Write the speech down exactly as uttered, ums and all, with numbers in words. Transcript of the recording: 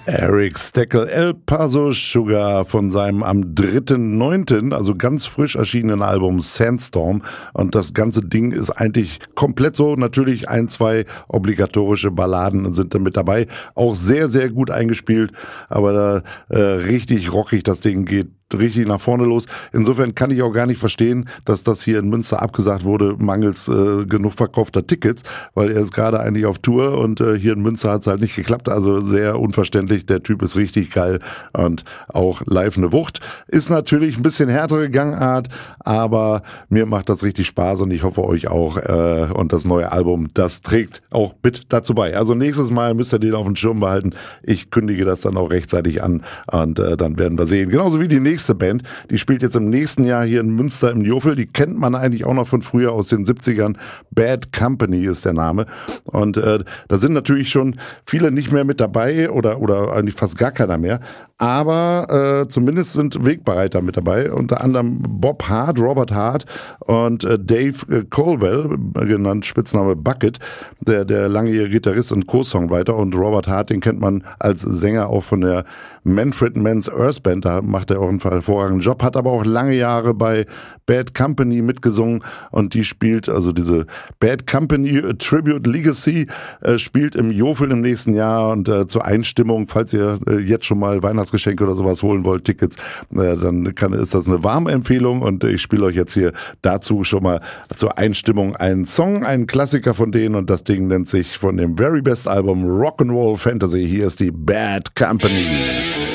Eric Steckel, El Paso Sugar von seinem am dritten neunten, also ganz frisch erschienenen Album Sandstorm. Und das ganze Ding ist eigentlich komplett so. Natürlich ein, zwei obligatorische Balladen sind da mit dabei. Auch sehr, sehr gut eingespielt, aber da äh, richtig rockig das Ding geht. Richtig nach vorne los. Insofern kann ich auch gar nicht verstehen, dass das hier in Münster abgesagt wurde, mangels äh, genug verkaufter Tickets, weil er ist gerade eigentlich auf Tour und äh, hier in Münster hat es halt nicht geklappt. Also sehr unverständlich. Der Typ ist richtig geil und auch live eine Wucht. Ist natürlich ein bisschen härtere Gangart, aber mir macht das richtig Spaß und ich hoffe euch auch. Äh, und das neue Album, das trägt auch mit dazu bei. Also nächstes Mal müsst ihr den auf dem Schirm behalten. Ich kündige das dann auch rechtzeitig an und äh, dann werden wir sehen. Genauso wie die nächste Nächste Band, die spielt jetzt im nächsten Jahr hier in Münster im Jofel. Die kennt man eigentlich auch noch von früher aus den siebzigern. Bad Company ist der Name. Und äh, da sind natürlich schon viele nicht mehr mit dabei oder oder eigentlich fast gar keiner mehr. Aber äh, zumindest sind Wegbereiter mit dabei. Unter anderem Bob Hart, Robert Hart und äh, Dave äh, Colwell, genannt Spitzname Bucket, der der langjährige Gitarrist und Co-Songwriter. Und Robert Hart, den kennt man als Sänger auch von der Manfred Mann's Earth Band. Da macht er auch einen hervorragenden Job, hat aber auch lange Jahre bei Bad Company mitgesungen und die spielt, also diese Bad Company Tribute Legacy äh, spielt im Jofel im nächsten Jahr und äh, zur Einstimmung, falls ihr äh, jetzt schon mal Weihnachtsgeschenke oder sowas holen wollt, Tickets, äh, dann kann, ist das eine warme Empfehlung und ich spiele euch jetzt hier dazu schon mal zur Einstimmung einen Song, einen Klassiker von denen und das Ding nennt sich von dem Very Best Album Rock'n'Roll Fantasy. Hier ist die Bad Company.